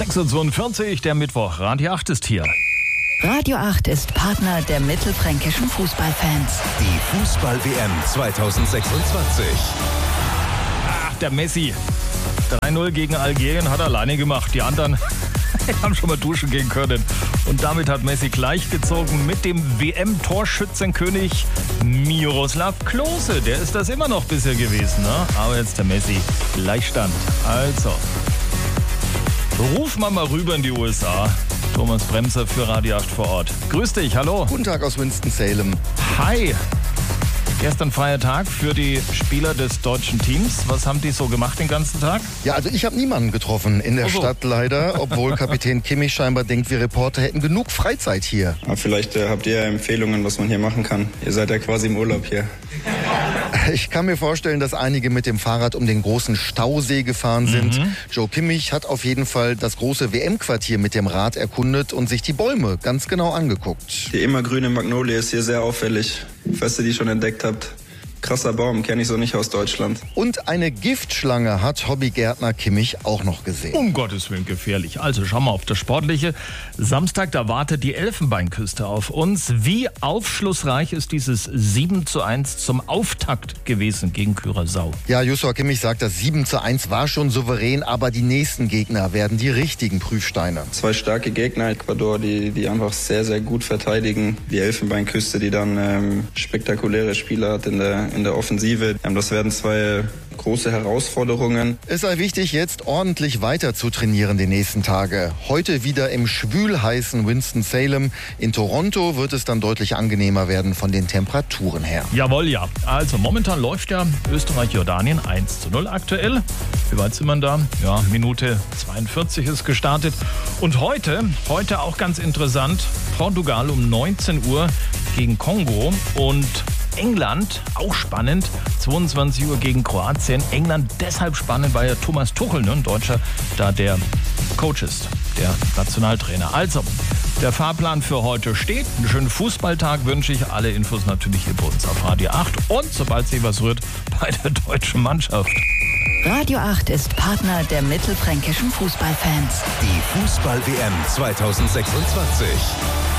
6:42 Uhr, der Mittwoch. Radio 8 ist hier. Radio 8 ist Partner der mittelfränkischen Fußballfans. Die Fußball-WM 2026. Ach, der Messi. 3:0 gegen Algerien hat er alleine gemacht. Die anderen haben schon mal duschen gehen können. Und damit hat Messi gleichgezogen mit dem WM-Torschützenkönig Miroslav Klose. Der ist das immer noch bisher gewesen, ne? Aber jetzt der Messi. Gleichstand. Also, rufen wir mal rüber in die USA. Thomas Bremser für Radio 8 vor Ort. Grüß dich, hallo. Guten Tag aus Winston-Salem. Hi. Gestern freier Tag für die Spieler des deutschen Teams. Was haben die so gemacht den ganzen Tag? Ja, also ich habe niemanden getroffen in der Stadt leider, obwohl Kapitän Kimmich scheinbar denkt, wir Reporter hätten genug Freizeit hier. Aber vielleicht habt ihr ja Empfehlungen, was man hier machen kann. Ihr seid ja quasi im Urlaub hier. Ich kann mir vorstellen, dass einige mit dem Fahrrad um den großen Stausee gefahren sind. Joe Kimmich hat auf jeden Fall das große WM-Quartier mit dem Rad erkundet und sich die Bäume ganz genau angeguckt. Die immergrüne Magnolie ist hier sehr auffällig. Falls ihr die schon entdeckt habt. Krasser Baum, kenne ich so nicht aus Deutschland. Und eine Giftschlange hat Hobbygärtner Kimmich auch noch gesehen. Um Gottes Willen gefährlich. Also schauen wir auf das Sportliche. Samstag, da wartet die Elfenbeinküste auf uns. Wie aufschlussreich ist dieses 7:1 zum Auftakt gewesen gegen Curaçao? Ja, Joshua Kimmich sagt, das 7:1 war schon souverän, aber die nächsten Gegner werden die richtigen Prüfsteine. 2 starke Gegner, Ecuador, die einfach sehr, sehr gut verteidigen. Die Elfenbeinküste, die dann spektakuläre Spieler hat in der Offensive. Das werden 2 große Herausforderungen. Es sei wichtig, jetzt ordentlich weiter zu trainieren die nächsten Tage. Heute wieder im schwülheißen Winston-Salem. In Toronto wird es dann deutlich angenehmer werden von den Temperaturen her. Jawohl, ja. Also momentan läuft ja Österreich-Jordanien 1:0 aktuell. Wie weit sind wir da? Ja, Minute 42 ist gestartet. Und heute auch ganz interessant, Portugal um 19 Uhr gegen Kongo und England, auch spannend, 22 Uhr gegen Kroatien. England deshalb spannend, weil ja Thomas Tuchel, ein Deutscher, da der Coach ist, der Nationaltrainer. Also, der Fahrplan für heute steht. Einen schönen Fußballtag wünsche ich. Alle Infos natürlich hier bei uns auf Radio 8 und sobald sich was rührt, bei der deutschen Mannschaft. Radio 8 ist Partner der mittelfränkischen Fußballfans. Die Fußball-WM 2026.